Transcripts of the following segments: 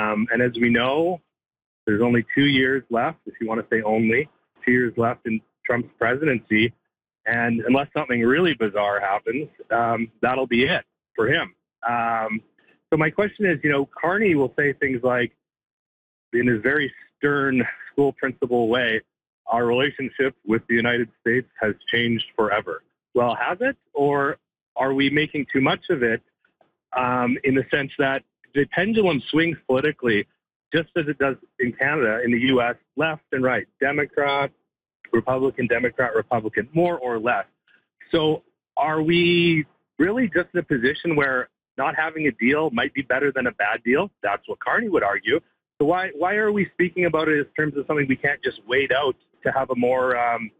And as we know, there's only 2 years left, if you want to say only, 2 years left in Trump's presidency. And unless something really bizarre happens, that'll be it for him. So my question is, Carney will say things like, in his very stern school principal way, our relationship with the United States has changed forever. Well, has it? Or are we making too much of it in the sense that the pendulum swings politically just as it does in Canada, in the U.S., left and right, Democrat, Republican, more or less. So are we really just in a position where not having a deal might be better than a bad deal? That's what Carney would argue. So why are we speaking about it in terms of something we can't just wait out to have a more,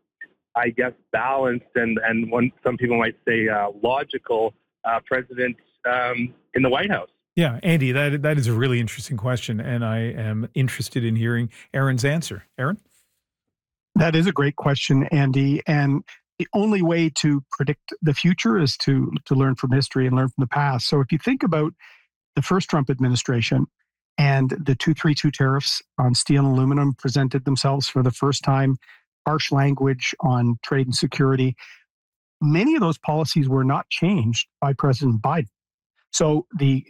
balanced and some people might say logical president in the White House? Yeah, Andy, that is a really interesting question, and I am interested in hearing Aaron's answer. Aaron? That is a great question, Andy. And the only way to predict the future is to learn from history and learn from the past. So if you think about the first Trump administration and the 232 tariffs on steel and aluminum presented themselves for the first time, harsh language on trade and security, many of those policies were not changed by President Biden. So the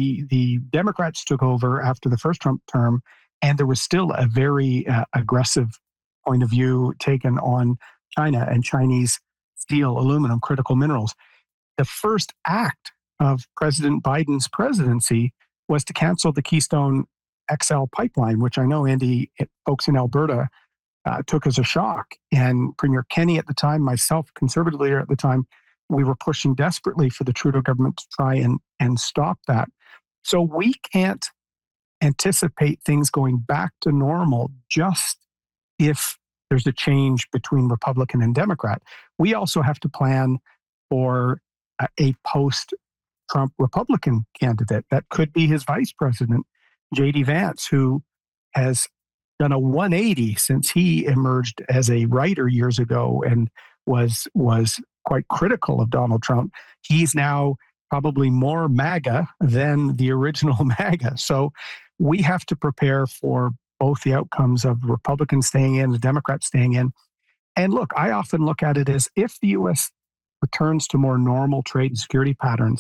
Democrats took over after the first Trump term, and there was still a very aggressive point of view taken on China and Chinese steel, aluminum, critical minerals. The first act of President Biden's presidency was to cancel the Keystone XL pipeline, which I know, Andy, folks in Alberta took as a shock. And Premier Kenney at the time, myself, Conservative leader at the time, we were pushing desperately for the Trudeau government to try and stop that. So we can't anticipate things going back to normal just if there's a change between Republican and Democrat. We also have to plan for a post-Trump Republican candidate. That could be his vice president, J.D. Vance, who has done a 180 since he emerged as a writer years ago and was quite critical of Donald Trump. He's now probably more MAGA than the original MAGA. So we have to prepare for both the outcomes of Republicans staying in, the Democrats staying in. And look, I often look at it as if the U.S. returns to more normal trade and security patterns,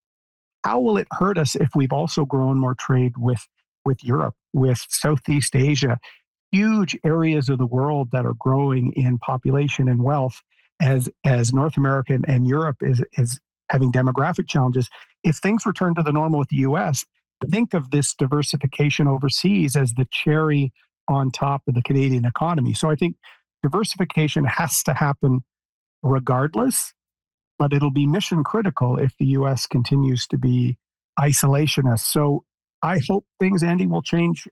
how will it hurt us if we've also grown more trade with Europe, with Southeast Asia, huge areas of the world that are growing in population and wealth as North America and Europe is having demographic challenges. If things return to the normal with the U.S., think of this diversification overseas as the cherry on top of the Canadian economy. So I think diversification has to happen regardless, but it'll be mission critical if the U.S. continues to be isolationist. So I hope things, Andy, will change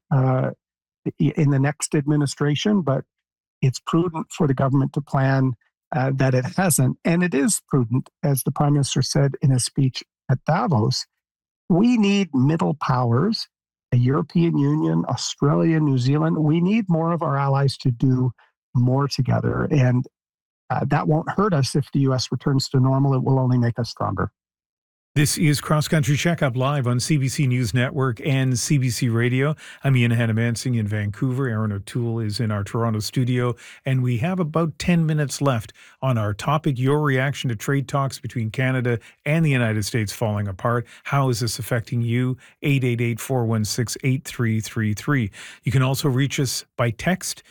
in the next administration, but it's prudent for the government to plan that it hasn't. And it is prudent, as the Prime Minister said in his speech at Davos. We need middle powers, the European Union, Australia, New Zealand. We need more of our allies to do more together. And that won't hurt us if the U.S. returns to normal. It will only make us stronger. This is Cross Country Checkup live on CBC News Network and CBC Radio. I'm Ian Hannamansing in Vancouver. Aaron O'Toole is in our Toronto studio. And we have about 10 minutes left on our topic, your reaction to trade talks between Canada and the United States falling apart. How is this affecting you? 888-416-8333. You can also reach us by text,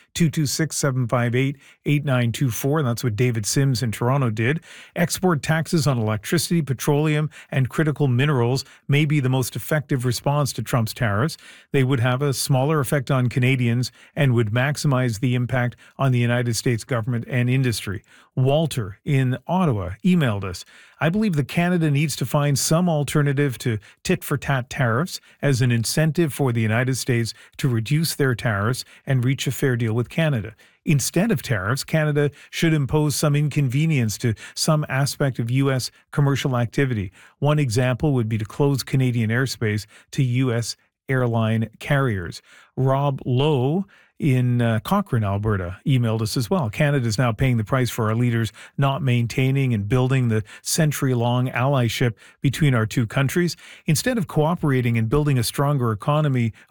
226-758-8924. That's what David Sims in Toronto did. Export taxes on electricity, petroleum, and critical minerals may be the most effective response to Trump's tariffs. They would have a smaller effect on Canadians and would maximize the impact on the United States government and industry. Walter in Ottawa emailed us. I believe that Canada needs to find some alternative to tit-for-tat tariffs as an incentive for the United States to reduce their tariffs and reach a fair deal with Canada. Instead of tariffs, Canada should impose some inconvenience to some aspect of U.S. commercial activity. One example would be to close Canadian airspace to U.S. airline carriers. Rob Lowe in Cochrane, Alberta, emailed us as well. Canada is now paying the price for our leaders not maintaining and building the century-long allyship between our two countries. Instead of cooperating and building a stronger economy